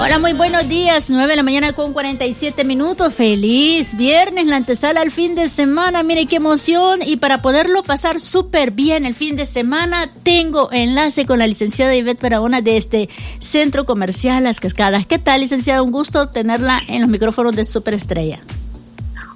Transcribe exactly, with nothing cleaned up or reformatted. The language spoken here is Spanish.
Hola, muy buenos días, nueve de la mañana con cuarenta y siete minutos, feliz viernes, la antesala al fin de semana, mire qué emoción, y para poderlo pasar súper bien el fin de semana, tengo enlace con la licenciada Ivette Barahona de este Centro Comercial Las Cascadas. ¿Qué tal, licenciada? Un gusto tenerla en los micrófonos de Superestrella.